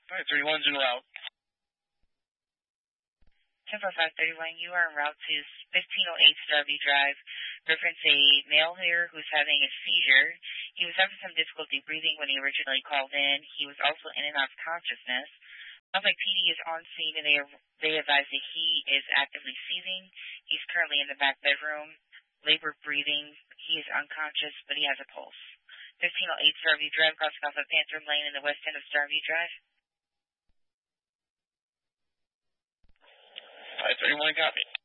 All right, 31's en route. 104531, you are en route to 1508 Starview Drive. Reference a male here who's having a seizure. He was having some difficulty breathing when he originally called in. He was also in and out of consciousness. Sounds like PD is on scene and they advise that he is actively seizing. He's currently in the back bedroom, labored breathing. He is unconscious, but he has a pulse. 1508 Starview Drive, crossing off of Panther Lane in the west end of Starview Drive. 31, copy.